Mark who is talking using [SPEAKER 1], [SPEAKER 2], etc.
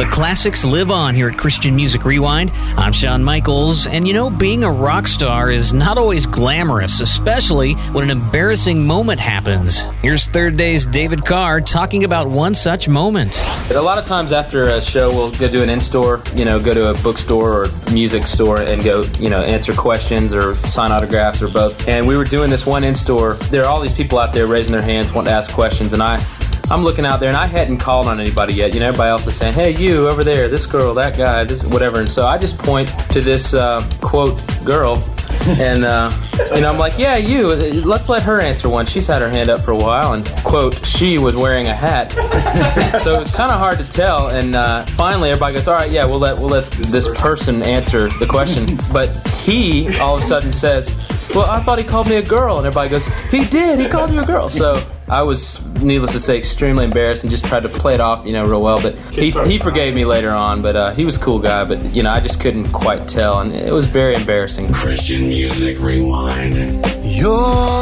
[SPEAKER 1] The classics live on here at Christian Music Rewind. I'm Shawn Michaels, and you know, being a rock star is not always glamorous, especially when an embarrassing moment happens. Here's Third Day's David Carr talking about one such moment.
[SPEAKER 2] A lot of times after a show, we'll go to an in-store, go to a bookstore or music store and go, answer questions or sign autographs or both. And we were doing this one in-store. There are all these people out there raising their hands, wanting to ask questions, and I'm looking out there, and I hadn't called on anybody yet. Everybody else is saying, hey, you over there, this girl, that guy, this whatever. And so I just point to this, quote, girl, and, I'm like, yeah, you, let's let her answer one. She's had her hand up for a while, and, quote, she was wearing a hat. So it was kind of hard to tell, and finally everybody goes, all right, yeah, we'll let this person answer the question. But he all of a sudden says, well, I thought he called me a girl. And everybody goes, he did, he called you a girl. So I was, needless to say, extremely embarrassed and just tried to play it off, real well. But he forgave me later on, but he was a cool guy. But, I just couldn't quite tell, and it was very embarrassing.
[SPEAKER 3] Christian Music Rewind.
[SPEAKER 4] You're